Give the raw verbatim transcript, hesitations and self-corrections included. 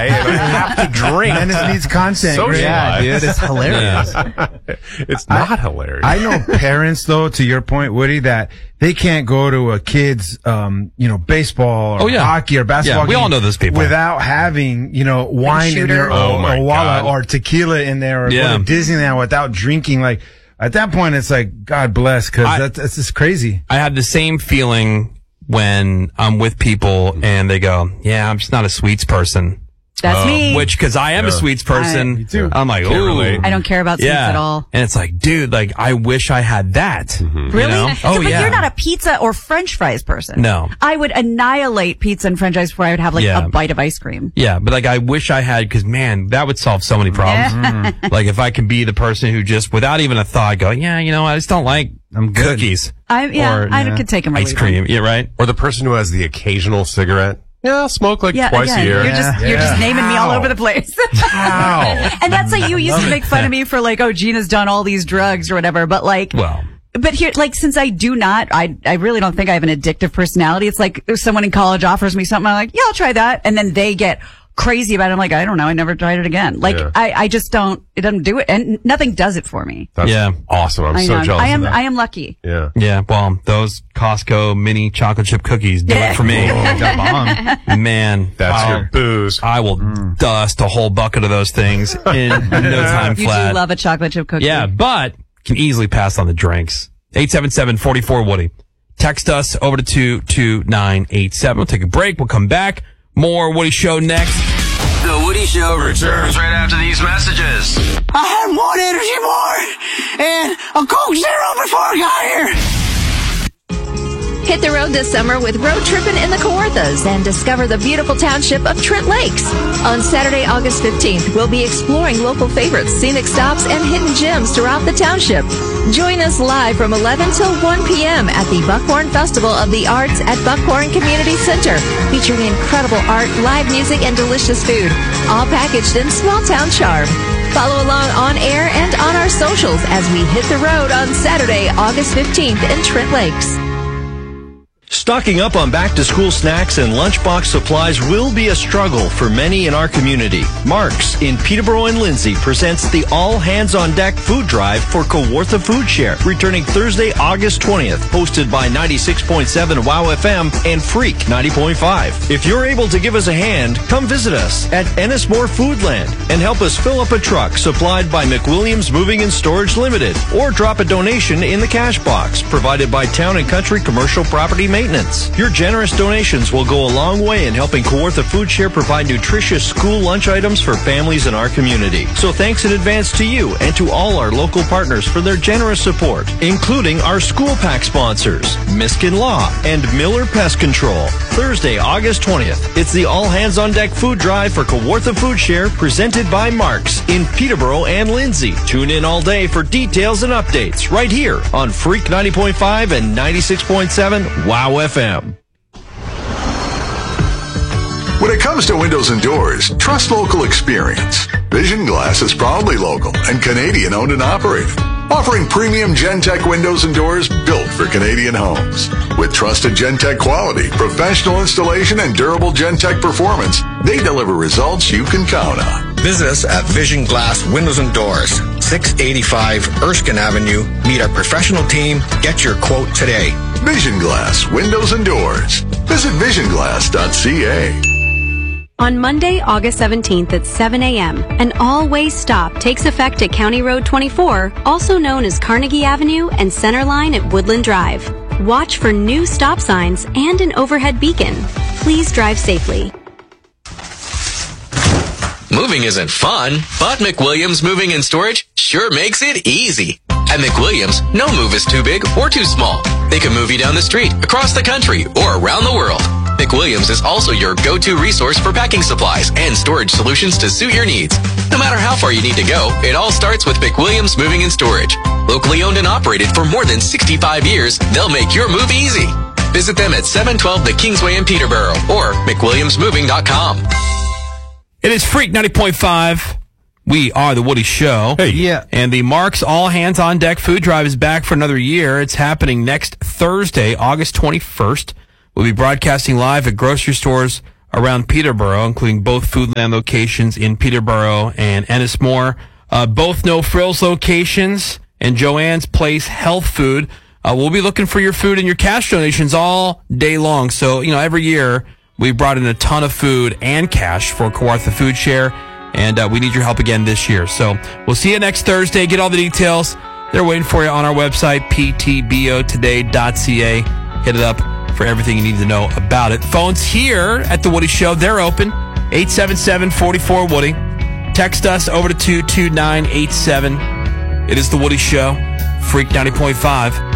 guy, and I have to drink. And it needs content. Socialize. Yeah, dude, it's hilarious. It's not I, hilarious. I know parents, though, to your point, Woody, that they can't go to a kid's, um, you know, baseball or oh, yeah. hockey or basketball yeah, we game all know those people. without having, you know, wine in there or, oh my or wallet God. or tequila in there or yeah. go to Disneyland without drinking. Like, at that point, it's like, God bless, because that's, that's just crazy. I have the same feeling when I'm with people and they go, yeah, I'm just not a sweets person. That's uh, me. Which, because I am yeah. a sweets person. I, me too. I'm like, ooh. I don't care about sweets yeah. at all. And it's like, dude, like, I wish I had that. Mm-hmm. Really? You know? Yeah, Oh, but yeah. you're not a pizza or French fries person. No. I would annihilate pizza and French fries before I would have like Yeah. a bite of ice cream. Yeah, but like, I wish I had, because man, that would solve so many problems. Mm. Like, if I can be the person who just, without even a thought, go, yeah, you know, I just don't like I'm good. cookies. I, yeah, or, I yeah. could take them. Ice cream. Yeah, right? Or the person who has the occasional cigarette. Yeah, I'll smoke like Yeah, twice again, a year. You're just Yeah. you're just naming me all How? over the place. Wow. And that's like you used to make fun of me for like, oh, Gina's done all these drugs or whatever. But like, Well. but here, like, since I do not, I I really don't think I have an addictive personality. It's like if someone in college offers me something, I'm like, yeah, I'll try that, and then they get crazy about it. I'm like, I don't know, I never tried it again. Like, Yeah. I I just don't. It doesn't do it, and nothing does it for me. That's Yeah. awesome. I'm I so know. jealous I am of that. I am lucky. Yeah. Yeah, well, those Costco mini chocolate chip cookies do it for me. Man, That's I'll- your booze. I will dust a whole bucket of those things in no time You flat. do love a chocolate chip cookie. Yeah, but can easily pass on the drinks. eight seven seven, four four, Woody. Text us over to two two nine eight seven. We'll take a break. We'll come back. More Woody Show next. The Woody Show returns right after these messages. I had one energy bar and a Coke Zero before I got here. Hit the road this summer with Road Trippin' in the Kawarthas and discover the beautiful township of Trent Lakes. On Saturday, August fifteenth, we'll be exploring local favorites, scenic stops, and hidden gems throughout the township. Join us live from eleven till one p.m. at the Buckhorn Festival of the Arts at Buckhorn Community Center, featuring incredible art, live music, and delicious food, all packaged in small-town charm. Follow along on air and on our socials as we hit the road on Saturday, August fifteenth in Trent Lakes. Stocking up on back-to-school snacks and lunchbox supplies will be a struggle for many in our community. Mark's in Peterborough and Lindsay presents the All Hands on Deck food drive for Kawartha Food Share, returning Thursday, August twentieth, hosted by ninety-six point seven WOW F M and Freak ninety point five. If you're able to give us a hand, come visit us at Ennismore Foodland and help us fill up a truck supplied by McWilliams Moving and Storage Limited, or drop a donation in the cash box provided by Town and Country Commercial Property Maintenance. Your generous donations will go a long way in helping Kawartha Food Share provide nutritious school lunch items for families in our community. So thanks in advance to you and to all our local partners for their generous support, including our school pack sponsors, Miskin Law and Miller Pest Control. Thursday, August twentieth, it's the All Hands on Deck food drive for Kawartha Food Share presented by Mark's in Peterborough and Lindsay. Tune in all day for details and updates right here on Freak ninety point five and ninety-six point seven WOW F M. When it comes to windows and doors, trust local experience. Vision Glass is proudly local and Canadian owned and operated, offering premium Gentech windows and doors built for Canadian homes. With trusted Gentech quality, professional installation, and durable Gentech performance, they deliver results you can count on. Visit us at Vision Glass Windows and Doors, six eighty-five Erskine Avenue. Meet our professional team. Get your quote today. Vision Glass Windows and Doors. Visit vision glass dot c a. On Monday, August seventeenth at seven a.m., an all-way stop takes effect at County Road twenty-four, also known as Carnegie Avenue and Center Line at Woodland Drive. Watch for new stop signs and an overhead beacon. Please drive safely. Moving isn't fun, but McWilliams Moving and Storage sure makes it easy. At McWilliams, no move is too big or too small. They can move you down the street, across the country, or around the world. McWilliams is also your go-to resource for packing supplies and storage solutions to suit your needs. No matter how far you need to go, it all starts with McWilliams Moving and Storage. Locally owned and operated for more than sixty-five years, they'll make your move easy. Visit them at seven twelve The Kingsway in Peterborough or mcwilliams moving dot com. It is Freak ninety point five. We are the Woody Show. Hey. Yeah. And the Mark's All Hands on Deck food drive is back for another year. It's happening next Thursday, August twenty-first. We'll be broadcasting live at grocery stores around Peterborough, including both Foodland locations in Peterborough and Ennismore. Uh, both No Frills locations and Joanne's Place Health Food. Uh, we'll be looking for your food and your cash donations all day long. So, you know, every year we brought in a ton of food and cash for Kawartha Food Share, and uh, we need your help again this year. So we'll see you next Thursday. Get all the details. They're waiting for you on our website, p t b o today dot c a. Hit it up for everything you need to know about it. Phones here at The Woody Show, they're open. eight seven seven, four four, Woody. Text us over to two two nine eight seven. It is The Woody Show, Freak ninety point five.